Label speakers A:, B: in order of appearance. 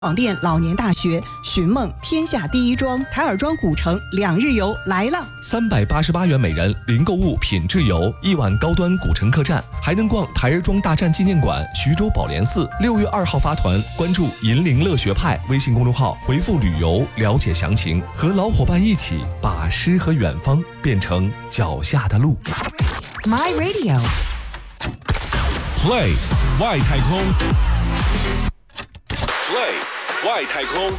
A: 广电老年大学、寻梦天下第一庄、台儿庄古城2日游来了
B: ，388元每人，零购物品质游，1晚高端古城客栈，还能逛台儿庄大战纪念馆、徐州宝莲寺。6月2号发团，关注银铃乐学派微信公众号，回复旅游了解详情，和老伙伴一起把诗和远方变成脚下的路。
C: My Radio
D: Play 外太空。Play 外太空。